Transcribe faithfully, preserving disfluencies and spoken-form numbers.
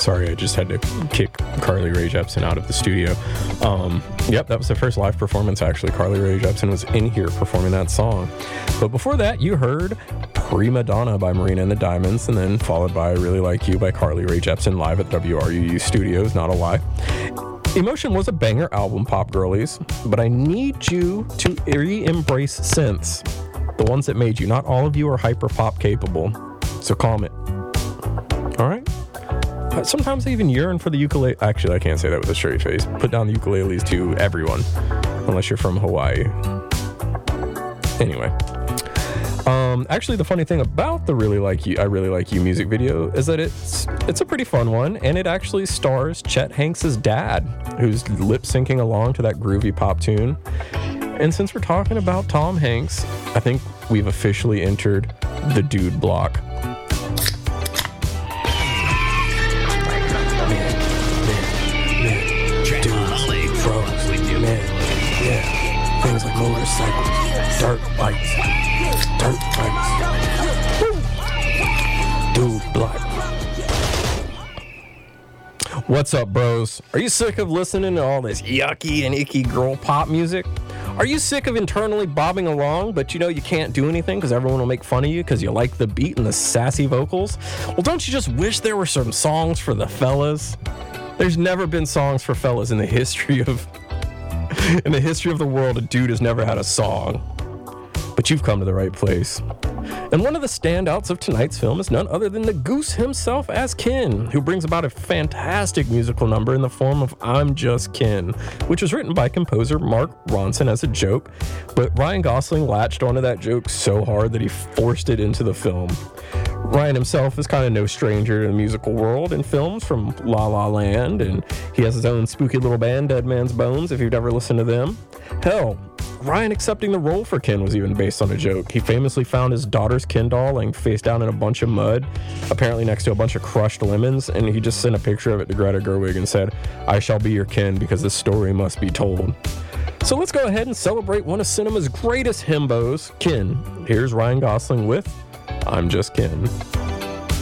Sorry, I just had to kick Carly Rae Jepsen out of the studio. Um, yep, that was the first live performance, actually. Carly Rae Jepsen was in here performing that song. But before that, you heard Prima Donna by Marina and the Diamonds, and then followed by I Really Like You by Carly Rae Jepsen live at W R U U Studios, not a lie. Emotion was a banger album, Pop Girlies, but I need you to re-embrace synths. The ones that made you. Not all of you are hyper-pop capable, so calm it. All right? Sometimes I even yearn for the ukulele. Actually, I can't say that with a straight face. Put down the ukuleles to everyone, unless you're from Hawaii. Anyway. Um, actually, the funny thing about the Really Like You, I Really Like You music video is that it's it's a pretty fun one, and it actually stars Chet Hanks' dad, who's lip syncing along to that groovy pop tune. And since we're talking about Tom Hanks, I think we've officially entered the dude block. Things like motorcycles, dirt bikes, dirt bikes. Dude block. What's up, bros? Are you sick of listening to all this yucky and icky girl pop music? Are you sick of internally bobbing along, but you know you can't do anything because everyone will make fun of you because you like the beat and the sassy vocals? Well, don't you just wish there were some songs for the fellas? There's never been songs for fellas in the history of In the history of the world, a dude has never had a song. But you've come to the right place. And one of the standouts of tonight's film is none other than the Goose himself as Ken, who brings about a fantastic musical number in the form of I'm Just Ken, which was written by composer Mark Ronson as a joke, but Ryan Gosling latched onto that joke so hard that he forced it into the film. Ryan himself is kind of no stranger to the musical world and films from La La Land, and he has his own spooky little band, Dead Man's Bones, if you've ever listened to them. Hell, Ryan accepting the role for Ken was even based on a joke. He famously found his daughter's Ken doll laying face down in a bunch of mud, apparently next to a bunch of crushed lemons, and he just sent a picture of it to Greta Gerwig and said, I shall be your Ken because this story must be told. So let's go ahead and celebrate one of cinema's greatest himbos, Ken. Here's Ryan Gosling with I'm Just Ken.